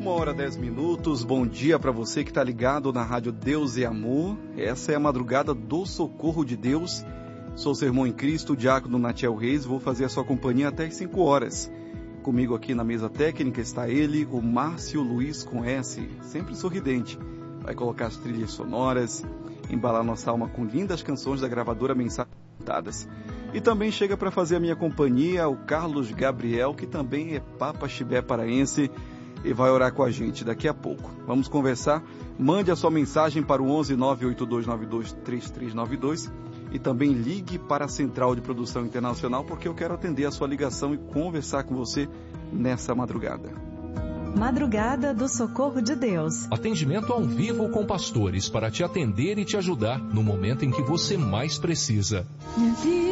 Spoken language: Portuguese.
1h10. Bom dia para você que está ligado na Rádio Deus e Amor. Essa é a madrugada do Socorro de Deus. Sou seu irmão em Cristo, o diácono Natiel Reis. Vou fazer a sua companhia até as 5 horas. Comigo aqui na mesa técnica está ele, o Márcio Luiz com S, sempre sorridente. Vai colocar as trilhas sonoras, embalar nossa alma com lindas canções da gravadora Mensagens Cantadas. E também chega para fazer a minha companhia o Carlos Gabriel, que também é Papa Chibé paraense e vai orar com a gente daqui a pouco. Vamos conversar. Mande a sua mensagem para o 11 98292 3392 e também ligue para a Central de Produção Internacional, porque eu quero atender a sua ligação e conversar com você nessa madrugada. Madrugada do Socorro de Deus. Atendimento ao vivo com pastores para te atender e te ajudar no momento em que você mais precisa.